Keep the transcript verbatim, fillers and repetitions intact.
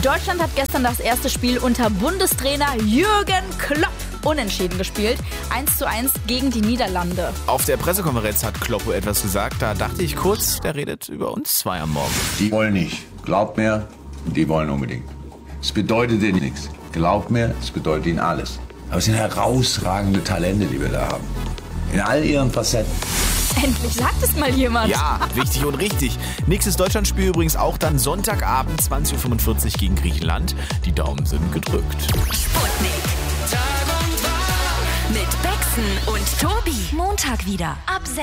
Deutschland hat gestern das erste Spiel unter Bundestrainer Jürgen Klopp unentschieden gespielt. eins zu eins gegen die Niederlande. Auf der Pressekonferenz hat Kloppo etwas gesagt. Da dachte ich kurz, der redet über uns zwei am Morgen. Die wollen nicht. Glaubt mir, die wollen unbedingt. Es bedeutet ihnen nichts. Glaubt mir, es bedeutet ihnen alles. Aber es sind herausragende Talente, die wir da haben. In all ihren Facetten. Endlich sagt es mal jemand. Ja, wichtig und richtig. Nächstes Deutschlandspiel übrigens auch dann Sonntagabend zwanzig Uhr fünfundvierzig gegen Griechenland. Die Daumen sind gedrückt. Sputnik. Tag und Tag mit Bexen und Tobi. Montag wieder ab sechs.